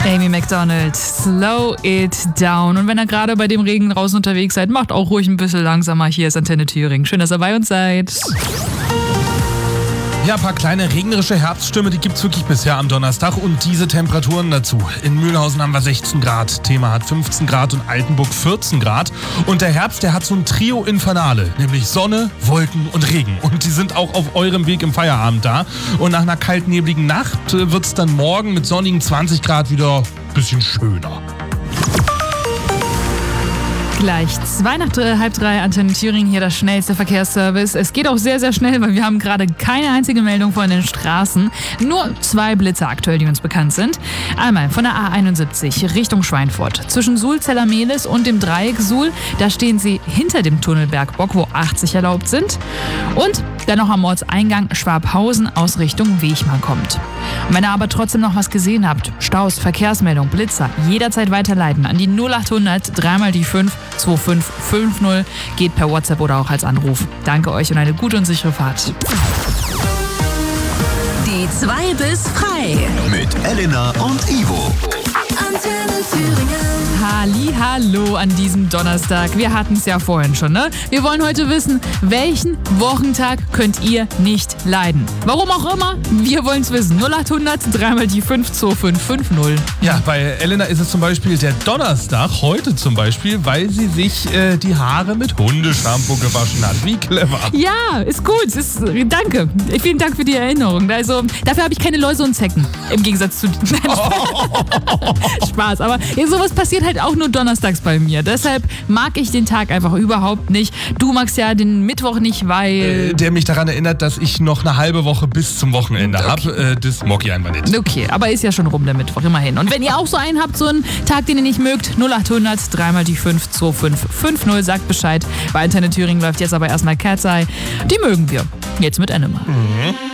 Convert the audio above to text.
Amy Macdonald, Slow It Down. Und wenn ihr gerade bei dem Regen draußen unterwegs seid, macht auch ruhig ein bisschen langsamer. Hier ist Antenne Thüringen. Schön, dass ihr bei uns seid. Ja, ein paar kleine regnerische Herbststürme, die gibt's wirklich bisher am Donnerstag und diese Temperaturen dazu. In Mühlhausen haben wir 16 Grad, Thema hat 15 Grad und Altenburg 14 Grad. Und der Herbst, der hat so ein Trio Infernale, nämlich Sonne, Wolken und Regen. Und die sind auch auf eurem Weg im Feierabend da. Und nach einer kaltnebligen Nacht wird's dann morgen mit sonnigen 20 Grad wieder ein bisschen schöner. Gleich 2:30 Antenne Thüringen, hier das schnellste Verkehrsservice. Es geht auch sehr, sehr schnell, weil wir haben gerade keine einzige Meldung von den Straßen. Nur 2 Blitze aktuell, die uns bekannt sind. Einmal von der A71 Richtung Schweinfurt. Zwischen Suhl-Zellermehlis und dem Dreieck Suhl, da stehen sie hinter dem Tunnel Bergbock, wo 80 erlaubt sind. Und dann noch am Ortseingang Schwabhausen aus Richtung Wechmann kommt. Und wenn ihr aber trotzdem noch was gesehen habt, Staus, Verkehrsmeldung, Blitzer, jederzeit weiterleiten an die 0800 3 die 5 2550, geht per WhatsApp oder auch als Anruf. Danke euch und eine gute und sichere Fahrt. Die 2 bis frei. Mit Elena und Ivo. Antenne Thüringen. Hallo an diesem Donnerstag. Wir hatten es ja vorhin schon, ne? Wir wollen heute wissen, welchen Wochentag könnt ihr nicht leiden? Warum auch immer, wir wollen es wissen. 0800 3 die 5 2550. Ja, bei Elena ist es zum Beispiel der Donnerstag, heute zum Beispiel, weil sie sich die Haare mit Hundeshampoo gewaschen hat. Wie clever. Ja, ist gut. Danke. Vielen Dank für die Erinnerung. Also, dafür habe ich keine Läuse und Zecken. Im Gegensatz zu... Spaß. Aber sowas passiert halt auch nur donnerstags bei mir. Deshalb mag ich den Tag einfach überhaupt nicht. Du magst ja den Mittwoch nicht, weil... Der mich daran erinnert, dass ich noch eine halbe Woche bis zum Wochenende habe. Das mag ich einfach nicht. Okay, aber ist ja schon rum der Mittwoch, immerhin. Und wenn ihr auch so einen habt, so einen Tag, den ihr nicht mögt, 0800 3 die 5 2550, sagt Bescheid. Bei Antenne Thüringen läuft jetzt aber erstmal Cat's Eye. Die mögen wir. Jetzt mit Animal.